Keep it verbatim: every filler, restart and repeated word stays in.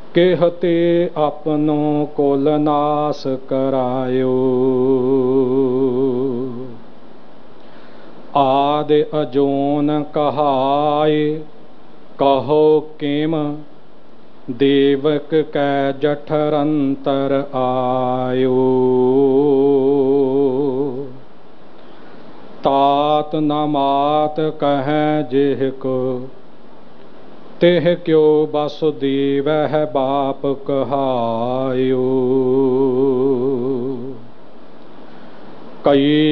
कहते अपनों कुल नाश करायो। आदि अजोन कहाय कहो किम देवक कै जठरंतर आयो। तात न मात कहें जिह को तिह क्यों वसुदेव है बाप कहायो। कई